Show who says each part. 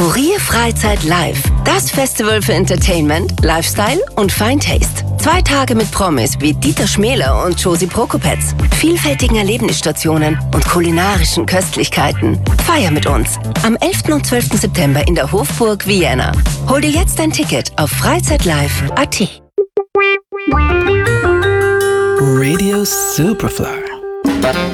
Speaker 1: Kurier Freizeit Live. Das Festival für Entertainment, Lifestyle und Fine Taste. 2 Tage mit Promis wie Dieter Schmäler und Josie Prokopetz, vielfältigen Erlebnisstationen und kulinarischen Köstlichkeiten. Feier mit uns am 11. und 12. September in der Hofburg Vienna. Hol dir jetzt dein Ticket auf freizeitlive.at.
Speaker 2: Radio Superfly.